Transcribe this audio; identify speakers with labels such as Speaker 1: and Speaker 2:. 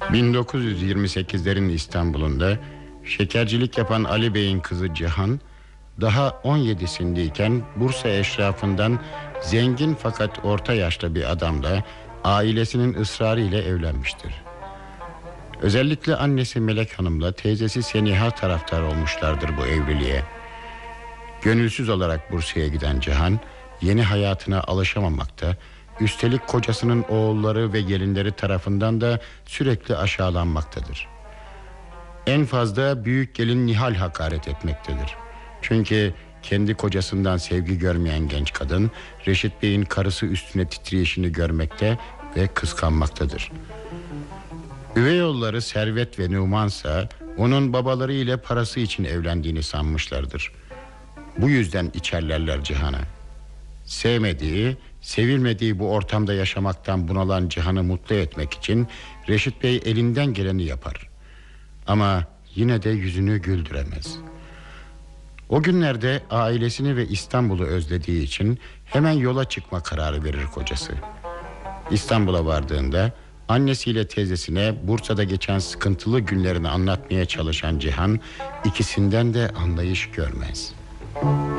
Speaker 1: 1928'lerin İstanbul'unda şekercilik yapan Ali Bey'in kızı Cihan daha 17'sindeyken Bursa eşrafından zengin fakat orta yaşlı bir adamla ailesinin ısrarı ile evlenmiştir. Özellikle annesi Melek Hanım'la teyzesi Seniha taraftar olmuşlardır bu evliliğe. Gönülsüz olarak Bursa'ya giden Cihan yeni hayatına alışamamakta, üstelik kocasının oğulları ve gelinleri tarafından da sürekli aşağılanmaktadır. En fazla büyük gelin Nihal hakaret etmektedir. Çünkü kendi kocasından sevgi görmeyen genç kadın Reşit Bey'in karısı üstüne titreyişini görmekte ve kıskanmaktadır. Üvey oğulları Servet ve Numansa onun babaları ile parası için evlendiğini sanmışlardır. Bu yüzden içerlerler Cihan'a. Sevmediği, sevilmediği bu ortamda yaşamaktan bunalan Cihan'ı mutlu etmek için Reşit Bey elinden geleni yapar. Ama yine de yüzünü güldüremez. O günlerde ailesini ve İstanbul'u özlediği için hemen yola çıkma kararı verir kocası. İstanbul'a vardığında annesiyle teyzesine Bursa'da geçen sıkıntılı günlerini anlatmaya çalışan Cihan ikisinden de anlayış görmez.